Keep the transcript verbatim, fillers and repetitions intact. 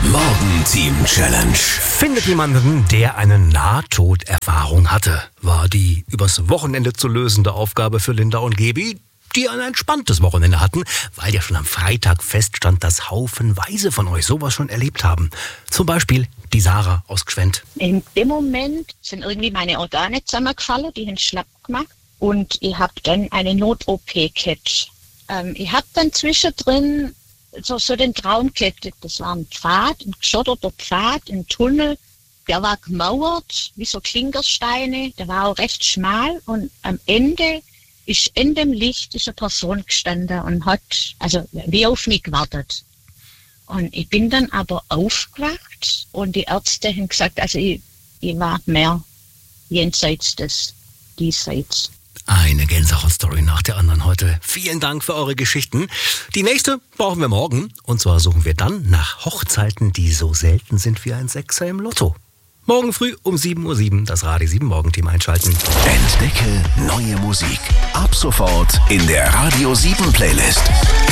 Morgenteam-Challenge. Findet jemanden, der eine Nahtoderfahrung hatte, war die übers Wochenende zu lösende Aufgabe für Linda und Gebi, die ein entspanntes Wochenende hatten, weil ja schon am Freitag feststand, dass haufenweise von euch sowas schon erlebt haben. Zum Beispiel die Sarah aus Gschwend. In dem Moment sind irgendwie meine Organe zusammengefallen, die haben schlapp gemacht und ich habe dann eine Not-O P gehabt. Ähm, ich habe dann zwischendrin so, so den Traum gehabt, das war ein Pfad, ein geschotterter Pfad, ein Tunnel, der war gemauert, wie so Klinkersteine, der war auch recht schmal und am Ende ist in dem Licht ist eine Person gestanden und hat, also wie auf mich gewartet. Und ich bin dann aber aufgewacht und die Ärzte haben gesagt, also ich, ich war mehr jenseits des Diesseits. Eine Gänsehaut-Story nach der anderen heute. Vielen Dank für eure Geschichten. Die nächste brauchen wir morgen. Und zwar suchen wir dann nach Hochzeiten, die so selten sind wie ein Sechser im Lotto. Morgen früh um sieben Uhr sieben das Radio sieben Morgenteam einschalten. Entdecke neue Musik. Ab sofort in der Radio sieben Playlist.